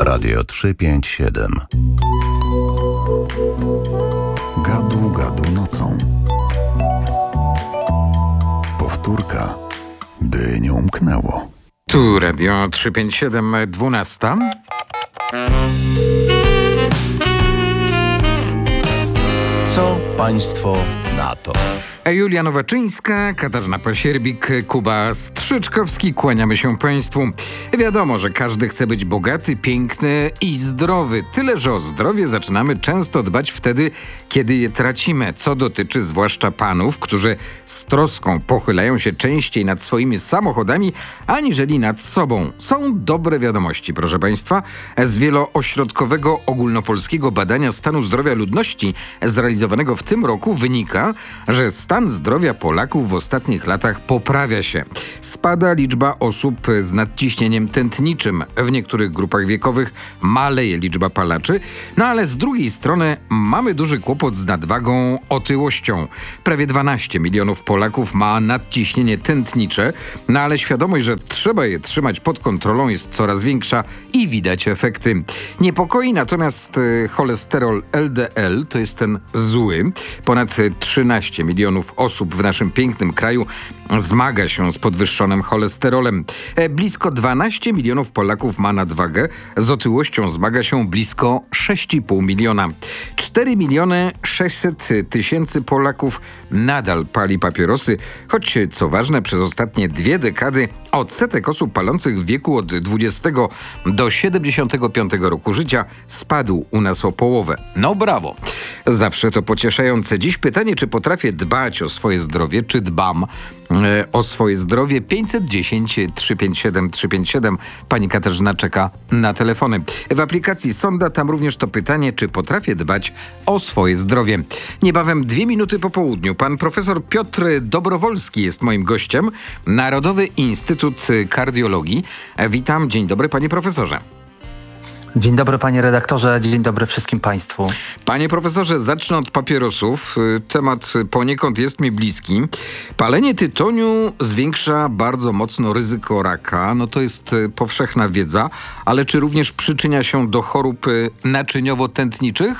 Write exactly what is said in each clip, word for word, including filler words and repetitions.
Radio trzysta pięćdziesiąt siedem. Gadu, gadu nocą. Powtórka, by nie umknęło. Tu Radio trzysta pięćdziesiąt siedem, dwunasta. Co państwo na to? Julia Nowaczyńska, Katarzyna Pasierbik, Kuba Strzyczkowski. Kłaniamy się Państwu. Wiadomo, że każdy chce być bogaty, piękny i zdrowy. Tyle, że o zdrowie zaczynamy często dbać wtedy, kiedy je tracimy. Co dotyczy zwłaszcza panów, którzy z troską pochylają się częściej nad swoimi samochodami, aniżeli nad sobą. Są dobre wiadomości, proszę Państwa. Z wieloośrodkowego ogólnopolskiego badania stanu zdrowia ludności zrealizowanego w tym roku wynika, że stan zdrowia Polaków w ostatnich latach poprawia się. Spada liczba osób z nadciśnieniem tętniczym. W niektórych grupach wiekowych maleje liczba palaczy, no ale z drugiej strony mamy duży kłopot z nadwagą, otyłością. Prawie dwanaście milionów Polaków ma nadciśnienie tętnicze, no ale świadomość, że trzeba je trzymać pod kontrolą, jest coraz większa i widać efekty. Niepokoi natomiast cholesterol L D L, to jest ten zły. Ponad trzynaście milionów osób w naszym pięknym kraju zmaga się z podwyższonym cholesterolem. Blisko dwanaście milionów Polaków ma nadwagę, z otyłością zmaga się blisko sześć i pół miliona. cztery miliony sześćset tysięcy Polaków nadal pali papierosy, choć co ważne, przez ostatnie dwie dekady odsetek osób palących w wieku od dwudziestego do siedemdziesiątego piątego roku życia spadł u nas o połowę. No brawo! Zawsze to pocieszające. Dziś pytanie, czy potrafię dbać o swoje zdrowie, czy dbam e, o swoje zdrowie. pięćset dziesięć trzysta pięćdziesiąt siedem trzysta pięćdziesiąt siedem. Pani Katarzyna czeka na telefony. W aplikacji Sonda tam również to pytanie, czy potrafię dbać o swoje zdrowie. Niebawem dwie minuty po południu. Pan profesor Piotr Dobrowolski jest moim gościem. Narodowy Instytut Kardiologii. Witam. Dzień dobry, panie profesorze. Dzień dobry, panie redaktorze, dzień dobry wszystkim państwu. Panie profesorze, zacznę od papierosów. Temat poniekąd jest mi bliski. Palenie tytoniu zwiększa bardzo mocno ryzyko raka. No to jest powszechna wiedza, ale czy również przyczynia się do chorób naczyniowo-tętniczych?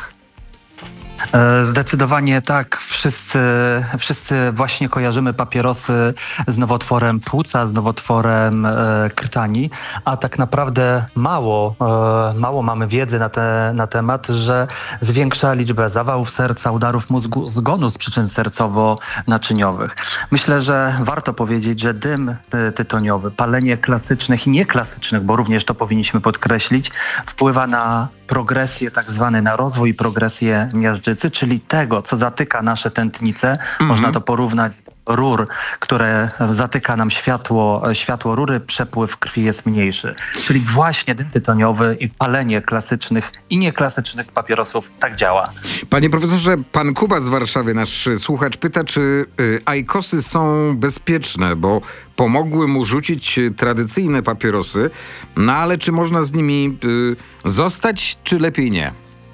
Zdecydowanie tak. Wszyscy, wszyscy właśnie kojarzymy papierosy z nowotworem płuca, z nowotworem e, krtani, a tak naprawdę mało, e, mało mamy wiedzy na, te, na temat, że zwiększa liczbę zawałów serca, udarów mózgu, zgonu z przyczyn sercowo-naczyniowych. Myślę, że warto powiedzieć, że dym tytoniowy, palenie klasycznych i nieklasycznych, bo również to powinniśmy podkreślić, wpływa na progresję, tak zwany na rozwój i progresję miażdżycy, czyli tego, co zatyka nasze tętnice. Mm-hmm. Można to porównać do rur, które zatyka nam światło, światło rury, przepływ krwi jest mniejszy. Czyli właśnie dym tytoniowy i palenie klasycznych i nieklasycznych papierosów tak działa. Panie profesorze, pan Kuba z Warszawy, nasz słuchacz, pyta, czy y, ajkosy są bezpieczne, bo pomogły mu rzucić tradycyjne papierosy, no ale czy można z nimi y, zostać, czy lepiej nie?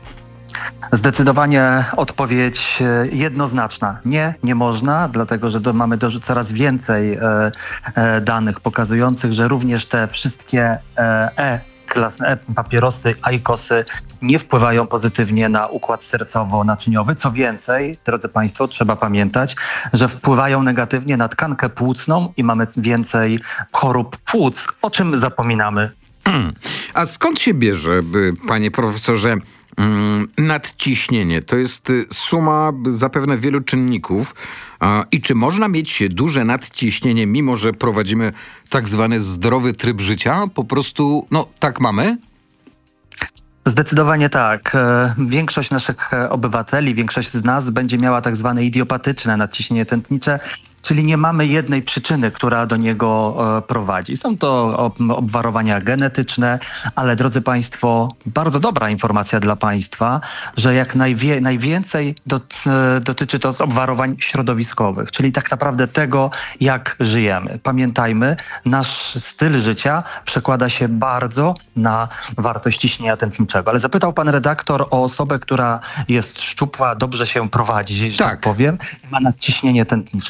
Zdecydowanie odpowiedź jednoznaczna. Nie, nie można, dlatego że do, mamy do, coraz więcej e, e, danych pokazujących, że również te wszystkie e, klas, e papierosy, ajkosy nie wpływają pozytywnie na układ sercowo-naczyniowy. Co więcej, drodzy państwo, trzeba pamiętać, że wpływają negatywnie na tkankę płucną i mamy więcej chorób płuc, o czym zapominamy. A skąd się bierze, panie profesorze, nadciśnienie? To jest suma zapewne wielu czynników. I czy można mieć duże nadciśnienie, mimo że prowadzimy tak zwany zdrowy tryb życia? Po prostu, no tak mamy? Zdecydowanie tak. Większość naszych obywateli, większość z nas będzie miała tak zwane idiopatyczne nadciśnienie tętnicze, czyli nie mamy jednej przyczyny, która do niego e, prowadzi. Są to ob- obwarowania genetyczne, ale drodzy państwo, bardzo dobra informacja dla państwa, że jak najwie- najwięcej dot- e, dotyczy to z obwarowań środowiskowych, czyli tak naprawdę tego, jak żyjemy. Pamiętajmy, nasz styl życia przekłada się bardzo na wartość ciśnienia tętniczego. Ale zapytał pan redaktor o osobę, która jest szczupła, dobrze się prowadzi, że tak, tak powiem, i ma nadciśnienie tętnicze.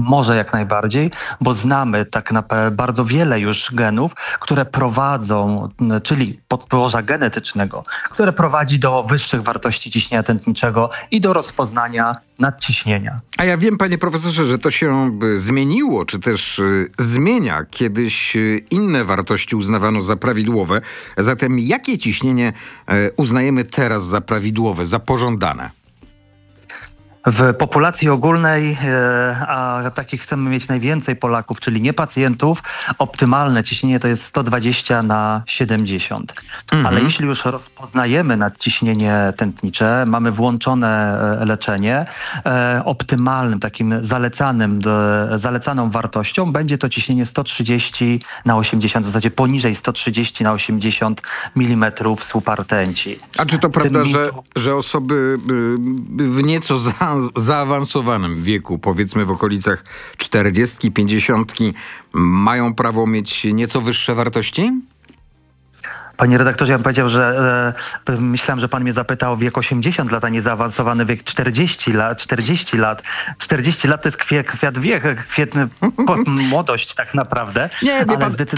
Może jak najbardziej, bo znamy tak naprawdę bardzo wiele już genów, które prowadzą, n- czyli podłoża genetycznego, które prowadzi do wyższych wartości ciśnienia tętniczego i do rozpoznania nadciśnienia. A ja wiem, panie profesorze, że to się y, zmieniło, czy też y, zmienia. Kiedyś y, inne wartości uznawano za prawidłowe. Zatem jakie ciśnienie y, uznajemy teraz za prawidłowe, za pożądane? W populacji ogólnej, e, a takich chcemy mieć najwięcej Polaków, czyli nie pacjentów, optymalne ciśnienie to jest sto dwadzieścia na siedemdziesiąt. Mhm. Ale jeśli już rozpoznajemy nadciśnienie tętnicze, mamy włączone e, leczenie, e, optymalnym, takim zalecanym, do, zalecaną wartością będzie to ciśnienie sto trzydzieści na osiemdziesiąt, w zasadzie poniżej sto trzydzieści na osiemdziesiąt milimetrów słupa rtęci. A czy to W tym prawda, że, mitu- że osoby y, w nieco za, zaawansowanym wieku, powiedzmy w okolicach czterdziestki, pięćdziesiątki, mają prawo mieć nieco wyższe wartości? Panie redaktorze, ja bym powiedział, że e, myślałem, że pan mnie zapytał o wiek osiemdziesiąt lat, a nie zaawansowany wiek czterdzieści lat. czterdzieści lat. czterdzieści lat to jest kwiat, kwiat wiek, kwietny, po, młodość tak naprawdę. Nie, wie ale pan, zdecydowanie